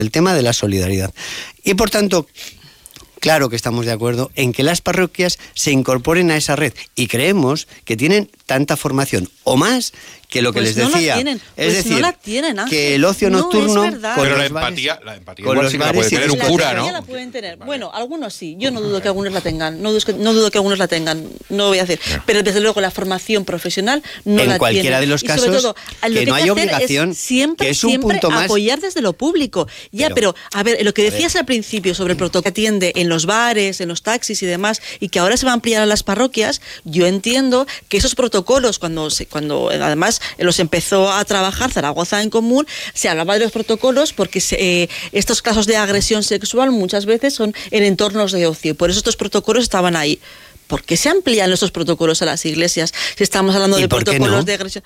el tema de la solidaridad. Y por tanto, claro que estamos de acuerdo en que las parroquias se incorporen a esa red y creemos que tienen tanta formación o más que lo que les decía. Es decir, no la tienen, que el ocio nocturno... Pero la empatía igual sí que la puede tener un cura, ¿no? La pueden tener. Vale. Bueno, algunos sí. Yo no dudo que algunos la tengan. No dudo que algunos la tengan. No voy a decir. Pero desde luego la formación profesional no la tienen. En cualquiera de los casos, todo, que no hay obligación, siempre, que es un punto más... apoyar desde lo público. Pero a ver, lo que decías al principio sobre el protocolo que atiende en los bares, en los taxis y demás, y que ahora se va a ampliar a las parroquias, yo entiendo que esos protocolos, cuando además los empezó a trabajar Zaragoza en Común, se hablaba de los protocolos porque estos casos de agresión sexual muchas veces son en entornos de ocio, y por eso estos protocolos estaban ahí. ¿Por qué se amplían estos protocolos a las iglesias si estamos hablando de protocolos de agresión?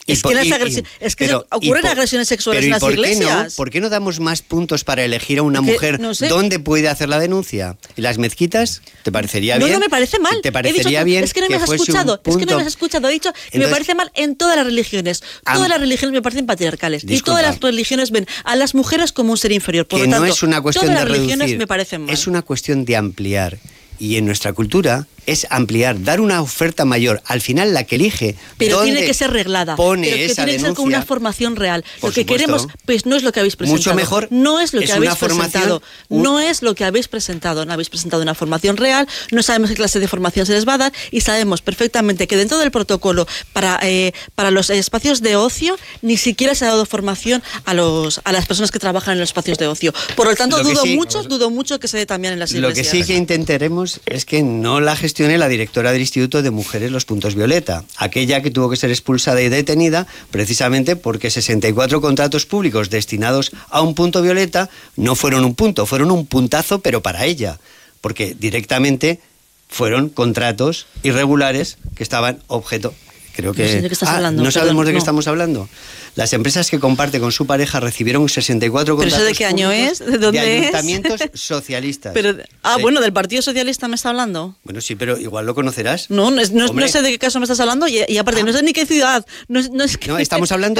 Ocurren agresiones sexuales en las iglesias. ¿Por qué no damos más puntos para elegir a una mujer dónde puede hacer la denuncia? ¿Y las mezquitas? ¿Te parecería bien? No me parece mal. ¿Te parecería bien? Es que no me has escuchado. He dicho que me parece mal en todas las religiones. Todas las religiones me parecen patriarcales. Y todas las religiones ven a las mujeres como un ser inferior. Por lo tanto, no es una cuestión todas de las religiones reducir, me parecen mal. es una cuestión de ampliar. Y en nuestra cultura es ampliar, dar una oferta mayor. Al final la que elige, pero tiene que ser reglada, pone pero que esa tiene que ser con una formación real. Lo que queremos, pues no es lo que habéis presentado. Mucho mejor. No es lo que habéis presentado. No es lo que habéis presentado. No habéis presentado una formación real. No sabemos qué clase de formación se les va a dar y sabemos perfectamente que dentro del protocolo para los espacios de ocio ni siquiera se ha dado formación a las personas que trabajan en los espacios de ocio. Por lo tanto, dudo mucho que se dé también en las iglesias. Lo que sí que intentaremos es que no la gestione la directora del Instituto de Mujeres Los Puntos Violeta, aquella que tuvo que ser expulsada y detenida precisamente porque 64 contratos públicos destinados a un punto violeta no fueron un punto, fueron un puntazo, pero para ella, porque directamente fueron contratos irregulares que estaban objeto... Creo que... No sé de qué estás hablando. ¿No sabemos de qué estamos hablando? Las empresas que comparte con su pareja recibieron 64 contratos. ¿Pero eso de qué año es? ¿De dónde de ayuntamientos socialistas. Bueno, ¿del Partido Socialista me está hablando? Bueno, sí, pero igual lo conocerás. No sé de qué caso me estás hablando y aparte no sé ni qué ciudad. No, estamos hablando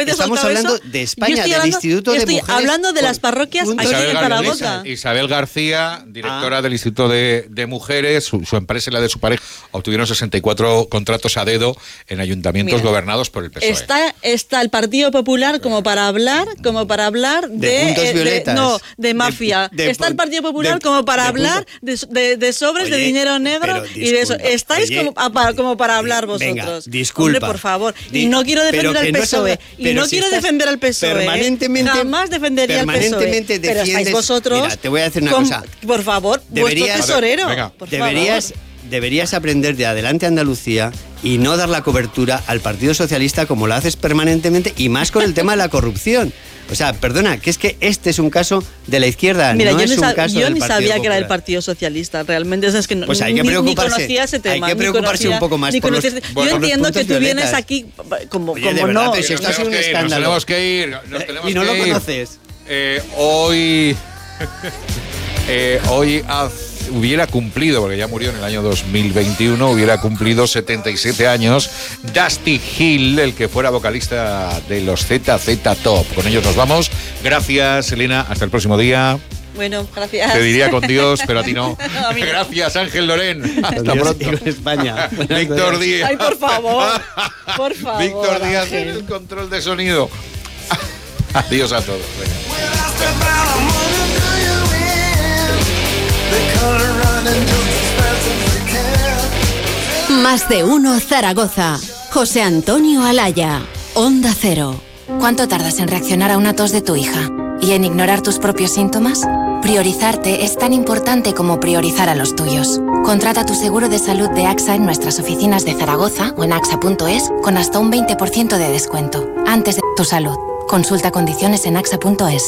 de España, del Instituto de Mujeres. Estoy hablando de las parroquias aquí en Zaragoza. Isabel García, directora del Instituto de Mujeres, su empresa y la de su pareja obtuvieron 64 contratos a dedo en ayuntamientos gobernados por el PSOE. Está el Partido Popular como para hablar de puntos violetas. de mafia. Está el Partido Popular como para hablar de sobres de dinero negro y de eso. Estáis como para hablar vosotros. Venga, disculpa. Hombre, por favor. Y no quiero defender al PSOE. Defender al PSOE. Permanentemente. Jamás defendería al PSOE. Pero estáis vosotros. Mira, te voy a decir una cosa. Por favor, vuestro tesorero. Deberías aprender de Adelante Andalucía y no dar la cobertura al Partido Socialista como lo haces permanentemente y más con el tema de la corrupción. O sea, perdona, que es que este es un caso de la izquierda, mira, no es un caso del Partido Yo ni sabía Popular. que era del Partido Socialista, realmente es que pues hay que preocuparse, ni conocía ese tema. Hay que preocuparse un poco más por los Yo entiendo que tú vienes aquí como verdad, no. Pero si esto ha sido un escándalo. Nos tenemos que ir. Y no lo conoces. Hoy hubiera cumplido, porque ya murió en el año 2021, hubiera cumplido 77 años Dusty Hill, el que fuera vocalista de los ZZ Top. Con ellos nos vamos. Gracias, Elena. Hasta el próximo día. Bueno, gracias. Te diría con Dios, pero a ti no. A mí no. Gracias, Ángel Lorén. Hasta pronto. España. Víctor Díaz. Ay, por favor. Por favor. Víctor Díaz en el control de sonido. Adiós a todos. Más de uno Zaragoza. José Antonio Alaya, Onda Cero. ¿Cuánto tardas en reaccionar a una tos de tu hija? ¿Y en ignorar tus propios síntomas? Priorizarte es tan importante como priorizar a los tuyos. Contrata tu seguro de salud de AXA en nuestras oficinas de Zaragoza o en axa.es con hasta un 20% de descuento. Antes de tu salud. Consulta condiciones en axa.es.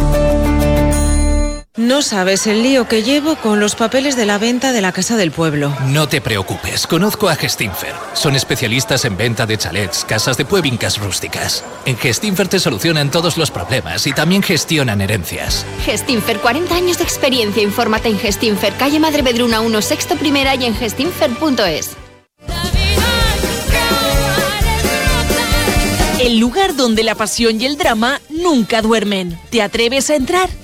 No sabes el lío que llevo con los papeles de la venta de la Casa del Pueblo. No te preocupes, conozco a Gestinfer. Son especialistas en venta de chalets, casas de puebincas rústicas. En Gestinfer te solucionan todos los problemas y también gestionan herencias. Gestinfer, 40 años de experiencia. Infórmate en Gestinfer, calle Madre Vedruna 1, sexto primera y en gestinfer.es. El lugar donde la pasión y el drama nunca duermen. ¿Te atreves a entrar?